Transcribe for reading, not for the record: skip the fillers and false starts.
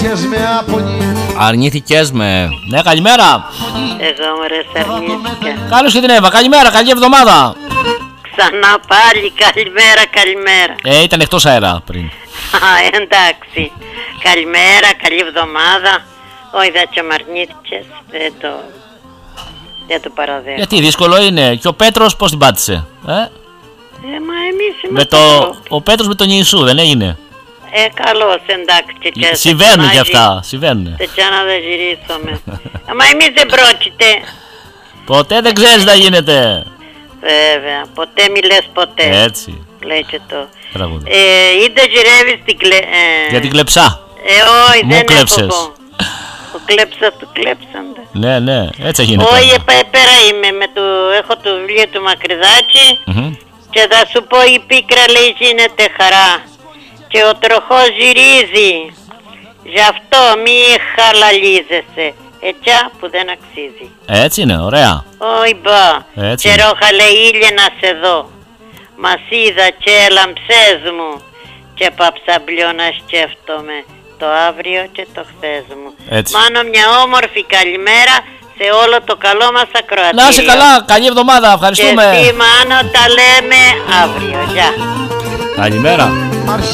Αρνήθηκες με. Ναι, καλημέρα. Εγώ μωρές αρνήθηκα. Καλώς και την Εύα. Καλημέρα, καλή εβδομάδα. Ξανά πάλι καλημέρα. Ήταν εκτός αέρα πριν. Εντάξει. Καλημέρα, καλή εβδομάδα. Όχι, δεν το μ' αρνήθηκες. Δεν το παραδέχω. Γιατί δύσκολο είναι. Και ο Πέτρος πώς την πάτησε? Μα εμείς είμαστε ο Πέτρος με τον Ιησού δεν έγινε? Καλώς, εντάξει. Συμβαίνουν κι αυτά, συμβαίνουν. Τέτοια να δεν γυρίσουμε. Μα εμείς δεν πρόκειται. Ποτέ δεν ξέρεις να γίνεται. Βέβαια, ποτέ μη λες ποτέ. Έτσι. Λέει και το. Είτε γυρεύεις την για την κλεψά. Όχι, δεν κλέψες. έχω. Ο κλέψα του κλέψαντα. Ναι, έτσι γίνεται. Όχι, πέρα είμαι. Έχω το βιβλίο του Μακρυδάκη. Και θα σου πω, η πίκρα λέει γίνεται χαρά. Και ο τροχός γυρίζει. Γι' αυτό μη χαλαλίζεσαι. Έτσι που δεν αξίζει. Έτσι είναι, ωραία. Όχι μπα. Και ρόχα λέει ήλιε να σε δω. Μας είδα και έλαμψές μου. Και παψαμπλιό να σκέφτομαι το αύριο και το χθες μου. Έτσι. Μάνο, μια όμορφη καλημέρα σε όλο το καλό μας ακροατήριο. Να είσαι καλά, καλή εβδομάδα, ευχαριστούμε. Και εσύ Μάνο, τα λέμε αύριο. Γεια. Καλημέρα.